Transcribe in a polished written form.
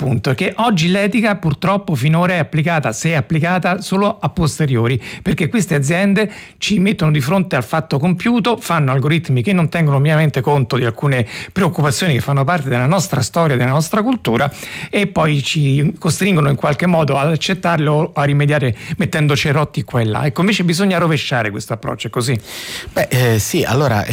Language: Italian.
punto, che oggi l'etica purtroppo finora è applicata, se è applicata, solo a posteriori, perché queste aziende ci mettono di fronte al fatto compiuto, fanno algoritmi che non tengono minimamente conto di alcune preoccupazioni che fanno parte della nostra storia, della nostra cultura, e poi ci costringono in qualche modo ad accettarlo o a rimediare mettendo cerotti qua e là. Ecco, invece bisogna rovesciare questo approccio, è così? Sì, allora